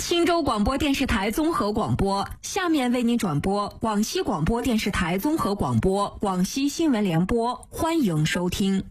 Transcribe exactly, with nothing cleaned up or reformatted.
新州广播电视台综合广播，下面为您转播广西广播电视台综合广播广西新闻联播，欢迎收听。